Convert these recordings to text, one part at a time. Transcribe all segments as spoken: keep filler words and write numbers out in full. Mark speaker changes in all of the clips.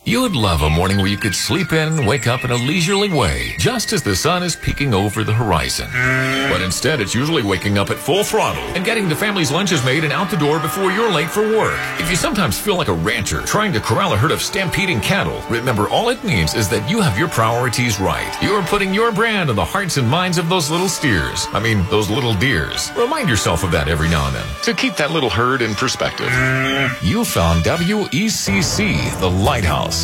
Speaker 1: You would love a morning where you could sleep in and wake up in a leisurely way, just as the sun is peeking over the horizon. But instead, it's usually waking up at full throttle and getting the family's lunches made and out the door before you're late for work. If you sometimes feel like a rancher trying to corral a herd of stampeding cattle, remember all it means is that you have your priorities right. You're putting your brand on the hearts and minds of those little steers. I mean, those little deers. Remind yourself of that every now and then to keep that little herd in perspective. You found W E C C, the Lighthouse.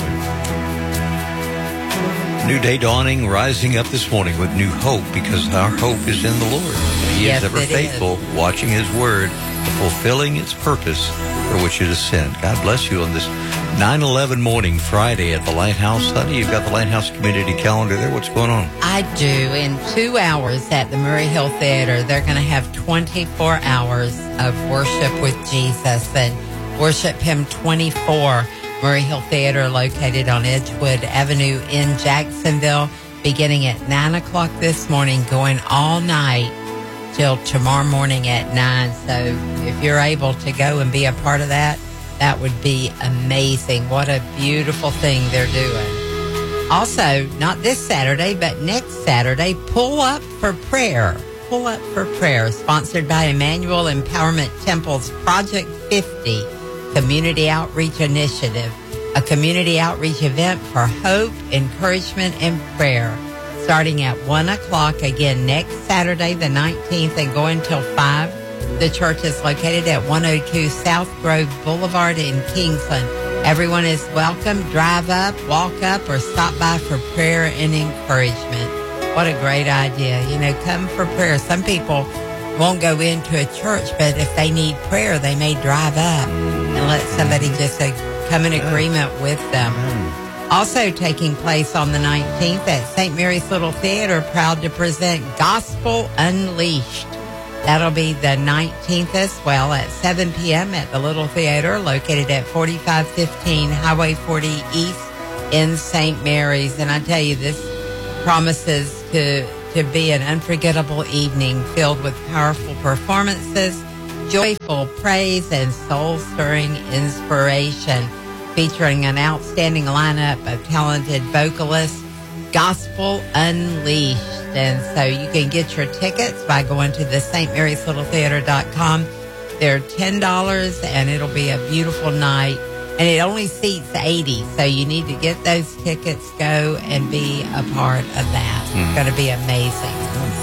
Speaker 2: New day dawning, rising up this morning with new hope, because our hope is in the Lord. He
Speaker 3: yes,
Speaker 2: is ever faithful, is. watching His word, fulfilling its purpose for which it is sent. God bless you on this nine eleven morning, Friday at the Lighthouse. Honey, you've got the Lighthouse community calendar there. What's going on?
Speaker 3: I do. In two hours at the Murray Hill Theater, they're going to have twenty-four hours of worship with Jesus and worship Him twenty-four. Murray Hill Theater, located on Edgewood Avenue in Jacksonville, beginning at nine o'clock this morning, going all night till tomorrow morning at nine. So if you're able to go and be a part of that, that would be amazing. What a beautiful thing they're doing. Also, not this Saturday, but next Saturday, Pull Up for Prayer. Pull Up for Prayer, sponsored by Emmanuel Empowerment Temple's Project fifty. Community Outreach Initiative, a community outreach event for hope, encouragement, and prayer, starting at one o'clock again next Saturday, the nineteenth, and going till five. The church is located at one oh two South Grove Boulevard in Kingsland. Everyone is welcome. Drive up, walk up, or stop by for prayer and encouragement. What a great idea. You know, come for prayer. Some people won't go into a church, but if they need prayer, they may drive up and let somebody just uh, come in agreement with them. Also taking place on the nineteenth at Saint Mary's Little Theater, proud to present Gospel Unleashed. That'll be the nineteenth as well at seven p.m. at the Little Theater, located at forty-five fifteen Highway forty East in Saint Mary's. And I tell you, this promises to to be an unforgettable evening filled with powerful performances, joyful praise, and soul-stirring inspiration, featuring an outstanding lineup of talented vocalists, Gospel Unleashed. And so you can get your tickets by going to the st marys little theater dot com. They're ten dollars, and it'll be a beautiful night. And it only seats eighty, so you need to get those tickets, go, and be a part of that. Mm. It's going to be amazing.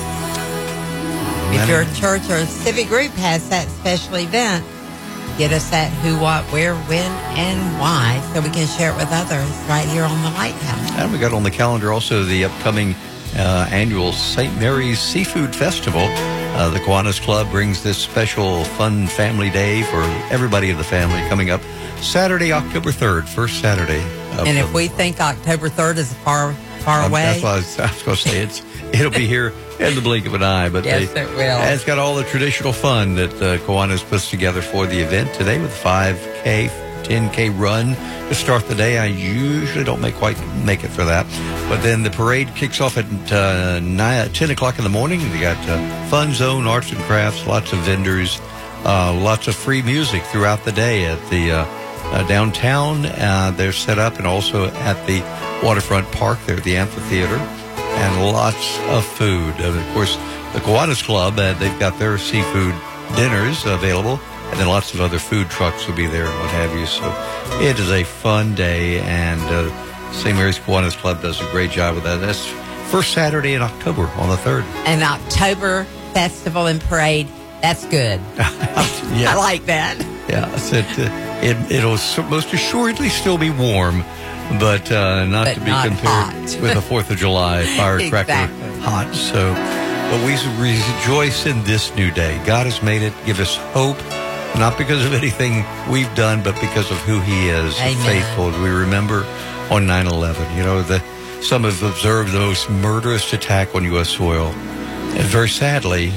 Speaker 3: Mm. If your church or civic group has that special event, get us at who, what, where, when, and why, so we can share it with others right here on the Lighthouse.
Speaker 2: And we got on the calendar also the upcoming uh, annual Saint Mary's Seafood Festival. Uh, the Kiwanis Club brings this special fun family day for everybody in the family coming up Saturday, October third, first Saturday. Of,
Speaker 3: and if we think October third is far, far
Speaker 2: um,
Speaker 3: away.
Speaker 2: That's what I was, I was going to say. It's, it'll be here in the blink of an eye. But
Speaker 3: yes,
Speaker 2: they,
Speaker 3: it will.
Speaker 2: And it's got all the traditional fun that uh, Kiwanis puts together for the event today with five K, ten K run to start the day. I usually don't make quite make it for that. But then the parade kicks off at uh, nine, ten o'clock in the morning. You got uh, Fun Zone, Arts and Crafts, lots of vendors, uh, lots of free music throughout the day at the uh, uh, downtown. Uh, they're set up, and also at the waterfront park there at the amphitheater, and lots of food. And of course, the Kiwanis Club, uh, they've got their seafood dinners available, and then lots of other food trucks will be there and what have you. So it is a fun day, and uh, Saint Mary's Kiwanis Club does a great job with that. That's first Saturday in October on the third.
Speaker 3: An October festival and parade. That's good.
Speaker 2: Yes.
Speaker 3: I like that.
Speaker 2: Yeah, so it, uh, it, it'll most assuredly still be warm, but uh, not
Speaker 3: but
Speaker 2: to be
Speaker 3: not
Speaker 2: compared
Speaker 3: hot.
Speaker 2: with the fourth of July firecracker
Speaker 3: Exactly.
Speaker 2: hot. So, but we rejoice in this new day. God has made it. Give us hope, not because of anything we've done, but because of who He is.
Speaker 3: Amen. Faithful.
Speaker 2: We remember on nine eleven, you know, that some have observed the most murderous attack on U S soil. And very sadly,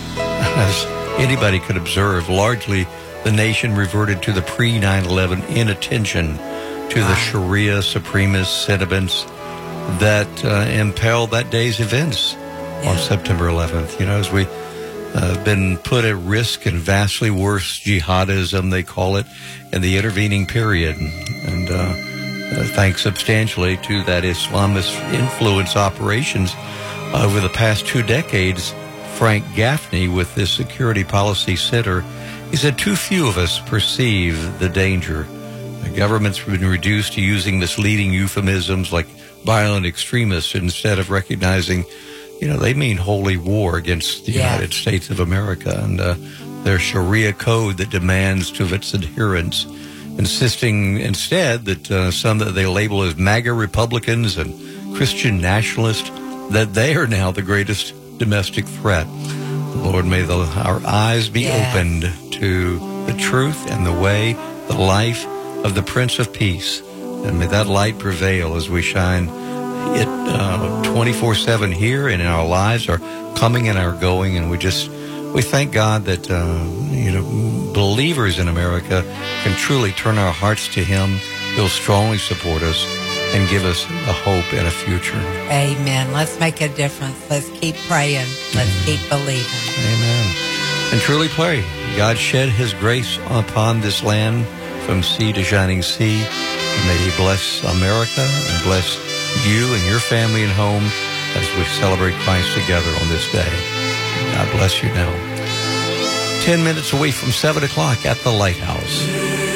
Speaker 2: as anybody could observe, largely the nation reverted to the pre nine eleven inattention to wow. the Sharia supremacist sentiments that uh, impelled that day's events yeah. on September eleventh. You know, as we uh, been put at risk in vastly worse jihadism, they call it, in the intervening period. And uh, uh, thanks substantially to that Islamist influence operations over the past two decades. Frank Gaffney with the Security Policy Center, he said too few of us perceive the danger. The government's been reduced to using misleading euphemisms like violent extremists instead of recognizing, you know, they mean holy war against the
Speaker 3: Yeah.
Speaker 2: United States of America and uh, their Sharia code that demands to its adherents, insisting instead that uh, some that they label as MAGA Republicans and Christian nationalists, that they are now the greatest domestic threat. Lord, may the, our eyes be
Speaker 3: Yes.
Speaker 2: opened to the truth and the way, the life of the Prince of Peace. And may that light prevail as we shine it uh, twenty-four seven here and in our lives, our coming and our going. And we just, we thank God that, uh, you know, believers in America can truly turn our hearts to Him. He'll strongly support us and give us a hope and a future.
Speaker 3: Amen. Let's make a difference. Let's keep praying. Let's keep believing.
Speaker 2: Amen. And truly pray. God shed His grace upon this land from sea to shining sea. And may He bless America and bless you and your family and home as we celebrate Christ together on this day. God bless you now. Ten minutes away from seven o'clock at the Lighthouse.